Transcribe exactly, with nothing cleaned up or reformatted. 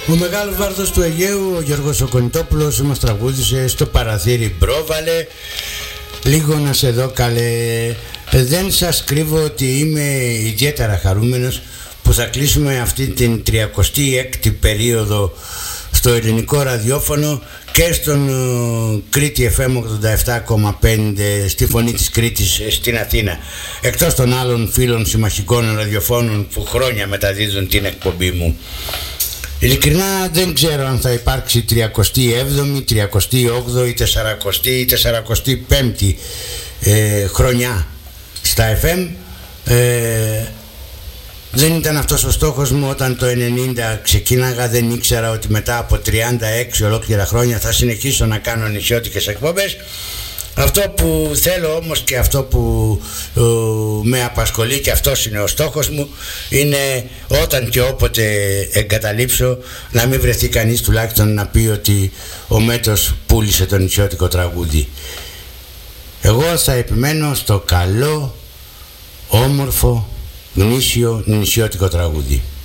Ο μεγάλος βάρδος του Αιγαίου, ο Γιώργος ο Κονιτόπουλος, μας τραγούδισε στο παραθύρι «Μπρόβαλε, λίγο να σε δω καλέ». Δεν σας κρύβω ότι είμαι ιδιαίτερα χαρούμενος που θα κλείσουμε αυτή την τριακοστή έκτη περίοδο στο ελληνικό ραδιόφωνο και στον uh, Κρήτη εφ εμ ογδόντα επτά κόμμα πέντε στη Φωνή της Κρήτης στην Αθήνα, εκτός των άλλων φίλων συμμαχικών ραδιοφώνων που χρόνια μεταδίδουν την εκπομπή μου. Ειλικρινά δεν ξέρω αν θα υπάρξει τριακοστή έβδομη, τριακοστή όγδοη, τεσσαρακοστή ή τεσσαρακοστή πέμπτη ε, χρονιά στα εφ εμ. ε, Δεν ήταν αυτός ο στόχος μου όταν το ενενήντα ξεκίναγα. Δεν ήξερα ότι μετά από τριάντα έξι ολόκληρα χρόνια θα συνεχίσω να κάνω νησιώτικες εκπομπές. Αυτό που θέλω όμως και αυτό που uh, με απασχολεί, και αυτός είναι ο στόχος μου, είναι όταν και όποτε εγκαταλείψω να μην βρεθεί κανείς τουλάχιστον να πει ότι ο Μέτος πούλησε το νησιώτικο τραγούδι. Εγώ θα επιμένω στο καλό, όμορφο, γνήσιο νησιώτικο τραγούδι.